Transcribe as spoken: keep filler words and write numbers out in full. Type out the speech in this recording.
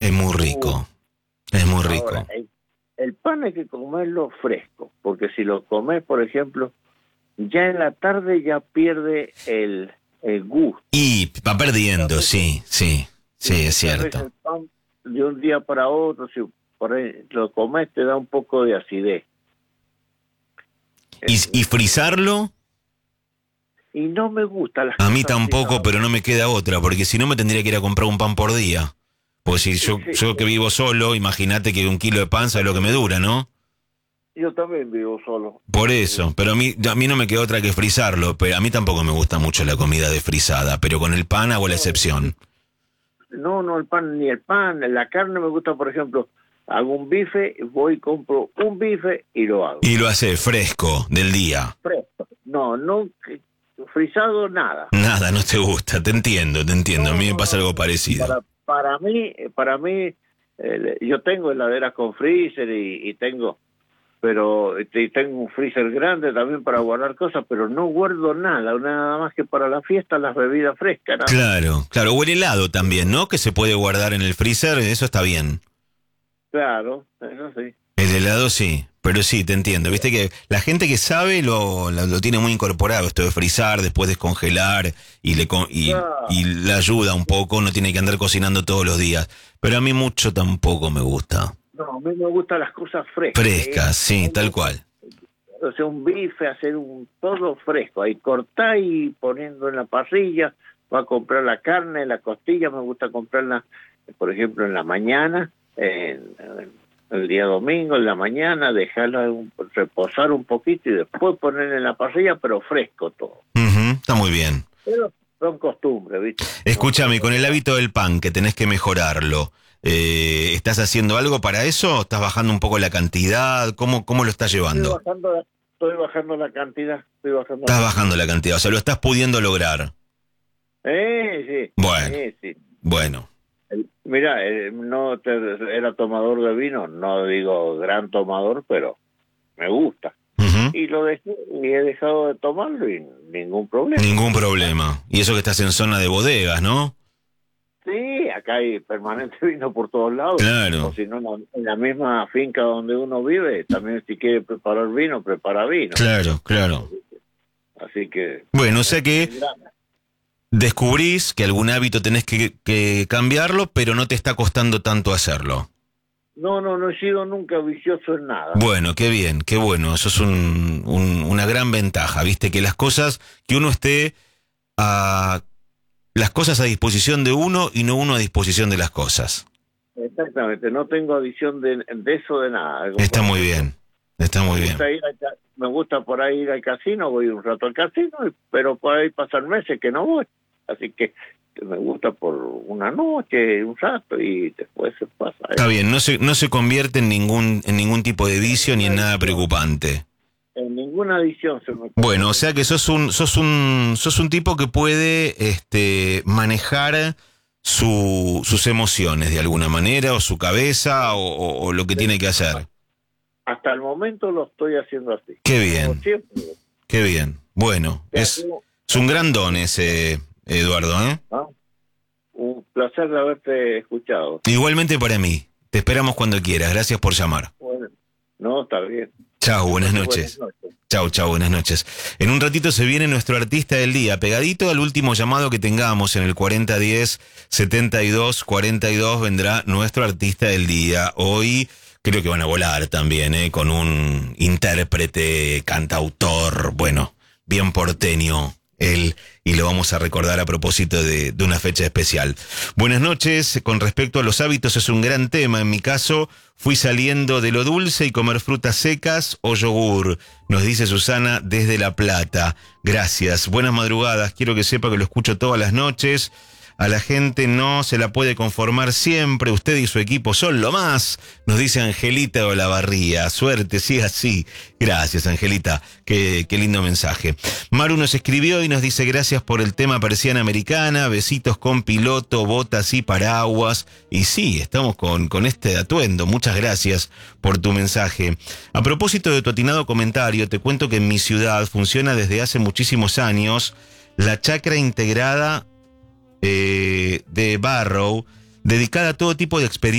Es muy rico, es muy rico. Ahora, el, el pan hay que comerlo fresco, porque si lo comes, por ejemplo, ya en la tarde ya pierde el, el gusto. Y va perdiendo, sí, sí, sí, es cierto. El pan de un día para otro, si por ahí lo comes, te da un poco de acidez. ¿Y, y frizarlo? Y no me gusta las A mí cosas tampoco, fritas. pero no me queda otra, porque si no me tendría que ir a comprar un pan por día. Pues si yo, Sí, yo que vivo solo, imagínate que un kilo de pan sabe lo que me dura, ¿no? yo también vivo solo. Por eso, pero a mí, a mí no me queda otra que frizarlo, pero a mí tampoco me gusta mucho la comida desfrizada, pero con el pan hago la excepción. No, no, el pan, ni el pan, la carne me gusta, por ejemplo, hago un bife, voy y compro un bife y lo hago. Y lo hace fresco, del día. Fresco. No, no, que- frisado nada. Nada, no te gusta, te entiendo, te entiendo, a mí me pasa algo parecido. Para, para mí, para mí, eh, yo tengo heladeras con freezer y, y tengo, pero y tengo un freezer grande también para guardar cosas, pero no guardo nada, nada más que para la fiesta las bebidas frescas. Nada. Claro, claro, o el helado también, ¿no? Que se puede guardar en el freezer, eso está bien. Claro, eso sí. El helado sí, pero sí, te entiendo. Viste que la gente que sabe lo, lo, lo tiene muy incorporado, esto de frizar, después descongelar y le, con- y, Claro. y le ayuda un poco, no tiene que andar cocinando todos los días. Pero a mí mucho tampoco me gusta. No, a mí me gustan las cosas frescas. Frescas, ¿eh? sí, tal cual. O sea, un bife, hacer un todo fresco. Ahí cortá y poniendo en la parrilla, va a comprar la carne, la costilla, me gusta comprarla, por ejemplo, en la mañana, en, en el día domingo, en la mañana, dejarla un- reposar un poquito y después ponerla en la parrilla, pero fresco todo. Ujú, está muy bien. Pero son costumbres, ¿viste? Escúchame, con el hábito del pan, que tenés que mejorarlo, eh, ¿estás haciendo algo para eso? ¿Estás bajando un poco la cantidad? ¿Cómo, cómo lo estás Estoy llevando? bajando, la, estoy bajando la cantidad, estoy bajando Estás la bajando la cantidad, o sea, lo estás pudiendo lograr. Eh, sí. Bueno. Sí, sí. Bueno. El- Mira, eh, no te, era tomador de vino, no digo gran tomador, pero me gusta. Ujú. Y lo dejé, y he dejado de tomarlo y ningún problema. Ningún problema. Y eso que estás en zona de bodegas, ¿no? Sí, acá hay permanente vino por todos lados. Claro. O si no, en la, en la misma finca donde uno vive, también si quiere preparar vino, prepara vino. Claro, claro. Así que... Bueno, o sea que descubrís que algún hábito tenés que, que cambiarlo, pero no te está costando tanto hacerlo. No, no, no he sido nunca vicioso en nada. Bueno, qué bien, qué bueno. Eso es un, un- una gran ventaja, ¿viste? Que las cosas, que uno esté a... las cosas a disposición de uno y no uno a disposición de las cosas. Exactamente, no tengo adicción de, de eso de nada. Está muy bien, está muy Me bien. gusta, ir al ca- me gusta por ahí ir al casino, voy un rato al casino, y- pero por ahí pasan meses que no voy. Así que, que me gusta por una noche, un rato, y después se pasa. ¿eh? Está bien, no se, no se convierte en ningún, en ningún tipo de vicio ni en nada preocupante. En ninguna adicción se me... Bueno, o sea que sos un, sos un, sos un tipo que puede este, manejar su, sus emociones de alguna manera, o su cabeza, o, o- o lo que tiene que hacer. Hasta el momento lo estoy haciendo así. Qué bien, Como siempre. qué bien. Bueno, es, es un gran don ese, Eduardo, ¿eh? ¿no? Un placer de haberte escuchado. Igualmente para mí. Te esperamos cuando quieras. Gracias por llamar. Bueno, no, está bien. Chao, buenas noches. Buenas noches. Chau, chau, buenas noches. En un ratito se viene nuestro artista del día, pegadito al último llamado que tengamos en el cuarenta diez setenta y dos cuarenta y dos vendrá nuestro artista del día. Hoy creo que van a volar también, ¿eh? Con un intérprete, cantautor, bueno, bien porteño él, y lo vamos a recordar a propósito de, de una fecha especial. Buenas noches. Con respecto a los hábitos, es un gran tema. En mi caso, fui saliendo de lo dulce y comer frutas secas o yogur, nos dice Susana desde La Plata. Gracias. Buenas madrugadas. Quiero que sepa que lo escucho todas las noches. A la gente no se la puede conformar siempre. Usted y su equipo son lo más, nos dice Angelita Olavarría. Suerte, sí, así. Gracias, Angelita. Qué, qué lindo mensaje. Maru nos escribió y nos dice gracias por el tema Persiana Americana. Besitos con piloto, botas y paraguas. Y sí, estamos con, con este atuendo. Muchas gracias por tu mensaje. A propósito de tu atinado comentario, te cuento que en mi ciudad funciona desde hace muchísimos años la chacra integrada Eh, de Barrow, dedicada a todo tipo de experiencias